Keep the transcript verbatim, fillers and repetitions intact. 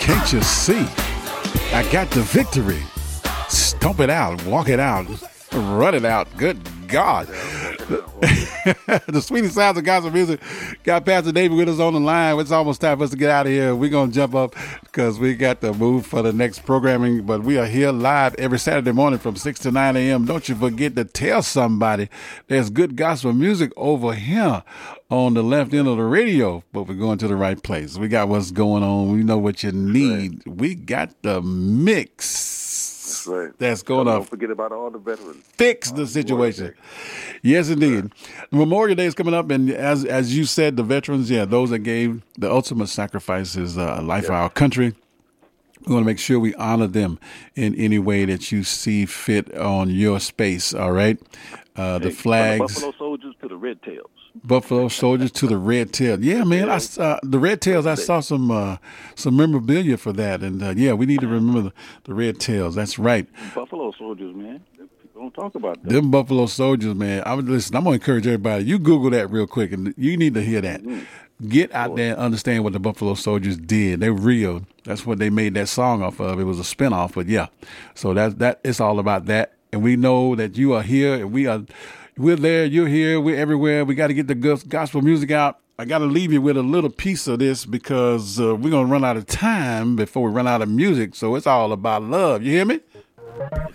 Can't you see? I got the victory. Stomp it out, walk it out, run it out. Good God. The sweetest sounds of gospel music. Got Pastor David with us on the line. It's almost time for us to get out of here. We're going to jump up because we got to move for the next programming. But we are here live every Saturday morning from six to nine a.m. Don't you forget to tell somebody there's good gospel music over here on the left end of the radio. But we're going to the right place. We got what's going on. We know what you need. Right. We got the mix. That's right. That's going on. Don't forget about all the veterans. Fix the situation. Yes, indeed. Memorial Day is coming up, and as as you said, the veterans, yeah, those that gave the ultimate sacrifices, uh, life yeah. for our country. We want to make sure we honor them in any way that you see fit on your space. All right, uh, the hey, flags. From the Buffalo Soldiers to the Red Tails. Buffalo Soldiers to the Red Tails. Yeah, man. I uh, the Red Tails. I saw some uh, some memorabilia for that, and uh, yeah, we need to remember the, the Red Tails. That's right. Buffalo Soldiers, man. People don't talk about that. Them Buffalo Soldiers, man. I would listen. I'm gonna encourage everybody. You Google that real quick, and you need to hear that. Mm-hmm. Get out there and understand what the Buffalo Soldiers did. They're real. That's what they made that song off of. It was a spinoff, but yeah. So that that it's all about that, and we know that you are here, and we are. We're there, you're here, we're everywhere. We got to get the gospel music out. I got to leave you with a little piece of this because uh, we're going to run out of time before we run out of music. So it's all about love. You hear me?